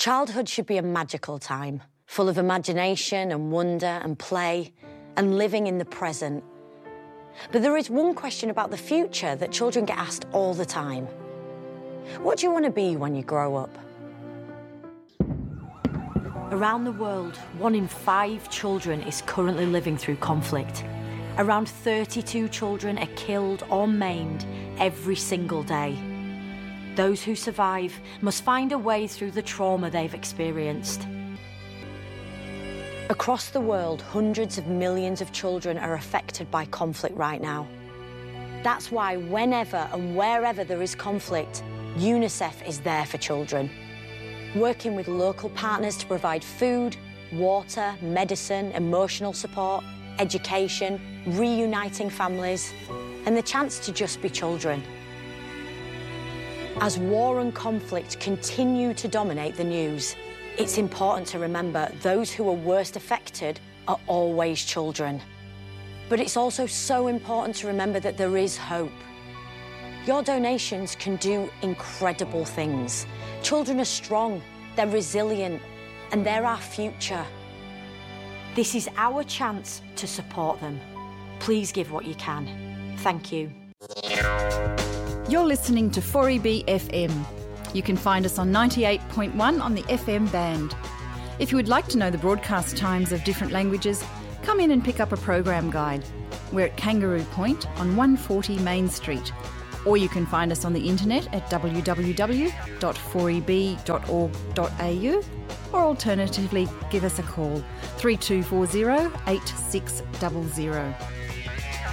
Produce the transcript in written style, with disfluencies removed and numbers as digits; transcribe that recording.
Childhood should be a magical time, full of imagination and wonder and play and living in the present. But there is one question about the future that children get asked all the time. What do you want to be when you grow up? Around the world, 1 in 5 children is currently living through conflict. Around 32 children are killed or maimed every single day. Those who survive must find a way through the trauma they've experienced. Across the world, hundreds of millions of children are affected by conflict right now. That's why whenever and wherever there is conflict, UNICEF is there for children, working with local partners to provide food, water, medicine, emotional support, education, reuniting families, and the chance to just be children. As war and conflict continue to dominate the news, it's important to remember those who are worst affected are always children. But it's also so important to remember that there is hope. Your donations can do incredible things. Children are strong, they're resilient, and they're our future. This is our chance to support them. Please give what you can. Thank you. You're listening to 4EB FM. You can find us on 98.1 on the FM band. If you would like to know the broadcast times of different languages, come in and pick up a program guide. We're at Kangaroo Point on 140 Main Street. Or you can find us on the internet at www.4eb.org.au, or alternatively give us a call 3240 8600.